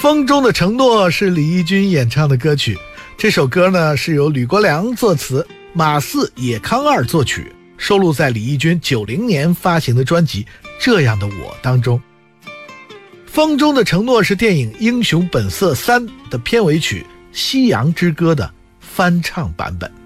风中的承诺是李翊君演唱的歌曲，这首歌呢是由吕国良作词，马四、野康二作曲，收录在李翊君90年发行的专辑《这样的我》当中。风中的承诺是电影《英雄本色3》的片尾曲《夕阳之歌》的翻唱版本。